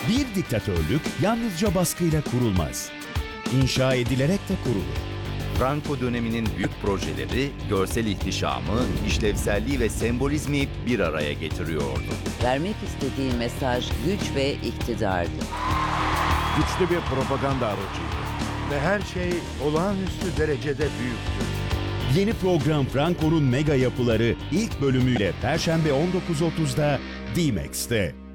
Bir diktatörlük yalnızca baskıyla kurulmaz. İnşa edilerek de kurulur. Franco döneminin büyük projeleri, görsel ihtişamı, işlevselliği ve sembolizmi bir araya getiriyordu. Vermek istediği mesaj güç ve iktidardı. Güçlü bir propaganda aracıydı. Ve her şey olağanüstü derecede büyüktü. Yeni program Franco'nun mega yapıları ilk bölümüyle Perşembe 19.30'da D-Max'te.